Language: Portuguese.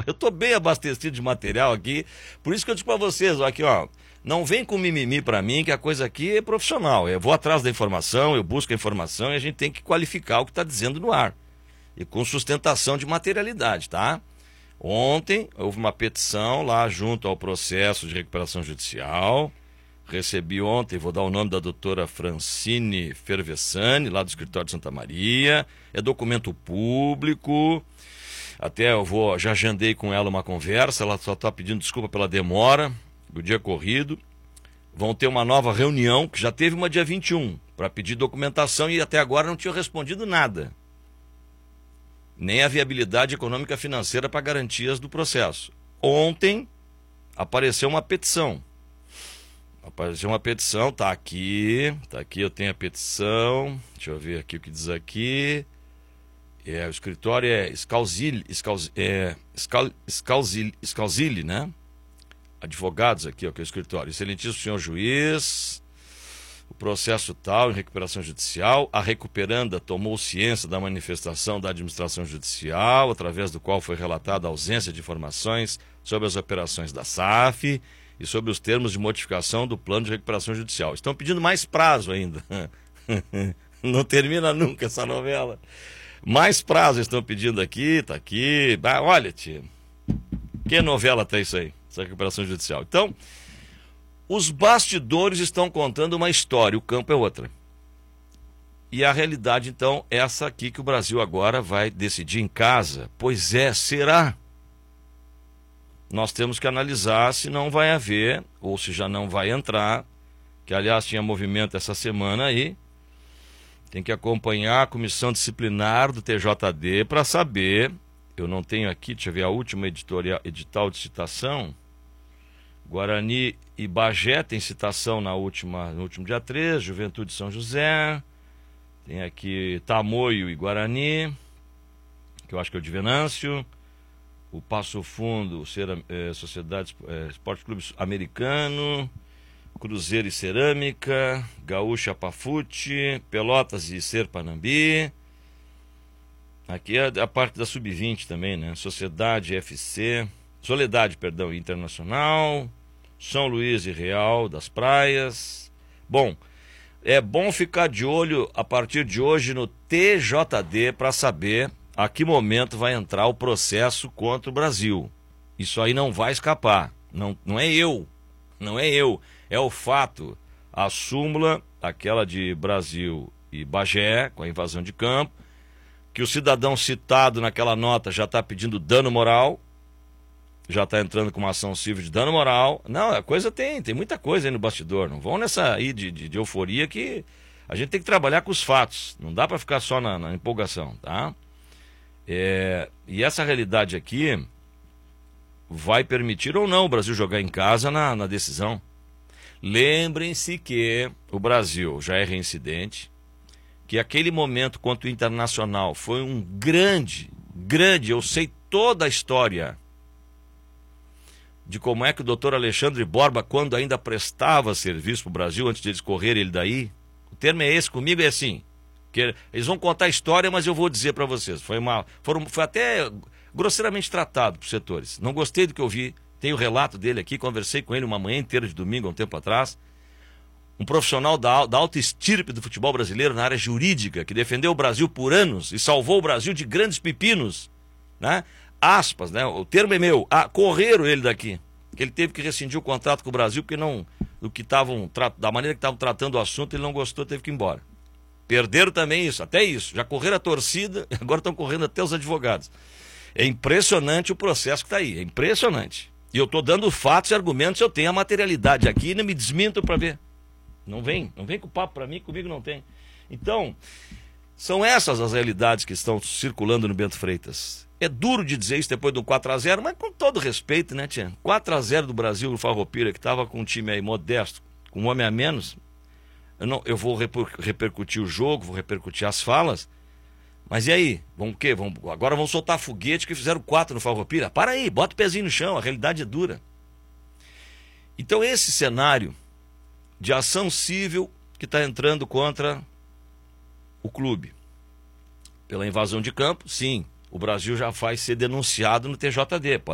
Eu estou bem abastecido de material aqui, por isso que eu digo para vocês, ó, aqui, ó, não vem com mimimi para mim, que a coisa aqui é profissional. Eu vou atrás da informação, eu busco a informação e a gente tem que qualificar o que está dizendo no ar. E com sustentação de materialidade, tá? Ontem houve uma petição lá junto ao processo de recuperação judicial. Recebi ontem, vou dar o nome da doutora Francine Fervessani, lá do escritório de Santa Maria. É documento público. Até já agendei com ela uma conversa, ela só está pedindo desculpa pela demora, do dia corrido. Vão ter uma nova reunião, que já teve uma dia 21, para pedir documentação e até agora não tinham respondido nada. Nem a viabilidade econômica financeira para garantias do processo. Ontem apareceu uma petição. Tá aqui, eu tenho a petição. Deixa eu ver aqui o que diz aqui. O escritório é Scalzilli, né? Advogados aqui, ó, que é o escritório. Excelentíssimo senhor juiz, o processo tal, em recuperação judicial, a recuperanda tomou ciência da manifestação da administração judicial, através do qual foi relatada a ausência de informações sobre as operações da SAF e sobre os termos de modificação do plano de recuperação judicial. Estão pedindo mais prazo ainda. Não termina nunca essa novela. Mais prazo estão pedindo aqui, tá aqui. Ah, olha, tia, que novela tá isso aí, essa recuperação judicial. Então, os bastidores estão contando uma história, o campo é outra. E a realidade, então, é essa aqui que o Brasil agora vai decidir em casa. Pois é, será? Nós temos que analisar se não vai haver, ou se já não vai entrar, que aliás tinha movimento essa semana aí. Tem que acompanhar a comissão disciplinar do TJD para saber. Eu não tenho aqui, deixa eu ver a última edital de citação. Guarani e Bagé tem citação no último dia 3, Juventude São José. Tem aqui Tamoio e Guarani, que eu acho que é o de Venâncio. O Passo Fundo, Sociedade Esporte Clube Americano. Cruzeiro e Cerâmica, Gaúcha Pafute, Pelotas e Serpanambi. Aqui é a parte da Sub-20 também, né? Soledade Internacional, São Luís e Real das Praias. Bom, é bom ficar de olho a partir de hoje no TJD para saber a que momento vai entrar o processo contra o Brasil. Isso aí não vai escapar. Não é eu. É o fato, a súmula, aquela de Brasil e Bagé, com a invasão de campo, que o cidadão citado naquela nota já está pedindo dano moral, já está entrando com uma ação civil de dano moral. Não, a coisa tem muita coisa aí no bastidor. Não vão nessa aí de euforia, que a gente tem que trabalhar com os fatos. Não dá para ficar só na empolgação, tá? E essa realidade aqui vai permitir ou não o Brasil jogar em casa na decisão. Lembrem-se que o Brasil já é reincidente, que aquele momento contra o Internacional foi um grande, eu sei toda a história de como é que o doutor Alexandre Borba, quando ainda prestava serviço para o Brasil, antes de eles correrem ele daí, o termo é esse, comigo é assim, que eles vão contar a história, mas eu vou dizer para vocês, foi até grosseiramente tratado por setores, não gostei do que eu vi. Tem o relato dele aqui, conversei com ele uma manhã inteira de domingo, há um tempo atrás. Um profissional da alta estirpe do futebol brasileiro na área jurídica, que defendeu o Brasil por anos e salvou o Brasil de grandes pepinos, né? Aspas, né? O termo é meu. Correram ele daqui. Que ele teve que rescindir o contrato com o Brasil, porque da maneira que estavam tratando o assunto, ele não gostou, teve que ir embora. Perderam também isso, até isso. Já correram a torcida, agora estão correndo até os advogados. É impressionante o processo que está aí, é impressionante. E eu estou dando fatos e argumentos, eu tenho a materialidade aqui, não me desminto para ver. Não vem com papo para mim, comigo não tem. Então, são essas as realidades que estão circulando no Bento Freitas. É duro de dizer isso depois de um 4-0, mas com todo respeito, né, tia? 4-0 do Brasil no Farroupilha, que estava com um time aí modesto, com um homem a menos. Eu vou repercutir o jogo, vou repercutir as falas. Mas e aí? Vamos o quê? Agora vamos soltar foguete que fizeram 4 no Farroupilha? Para aí, bota o pezinho no chão, a realidade é dura. Então esse cenário de ação civil que está entrando contra o clube pela invasão de campo, sim, o Brasil já vai ser denunciado no TJD.